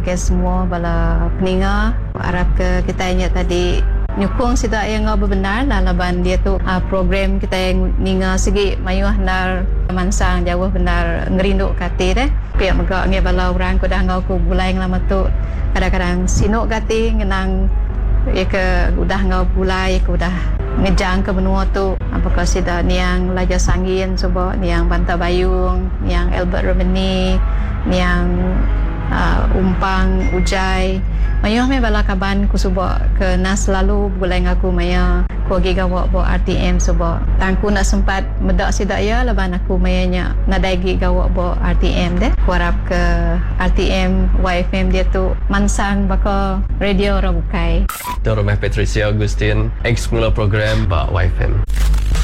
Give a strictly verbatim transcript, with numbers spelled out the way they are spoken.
ke semua bala peninga harap ke kita ingat tadi nyukung sida yang ngau benar lah laban dia tu uh, program kita yang ninga segi mayuh nar mansang jauh benar ngerinduk kati deh pihak megak ngi bala orang ko dah ngau ku bulai lama tu kadang-kadang sinuk kati ngenang ya ke udah ngau bulai ke udah ngejang ke benua tu apakah sida niang Laja Sangin coba niang Banta Bayung niang Albert Romani niang uh, Umpang Ujai mayuh me bala kaban ku suba ke nas selalu bulai ngaku maya ku gi gawak bo R T M suba tangku nak sempat medak sida ya laban aku mayanya nadai gi gawak bo R T M deh ku harap ke R T M Y F M dia tu mansang baka radio ora bukai Tuan Rumah Patricia Agustin, ex mula program Pak Y F M.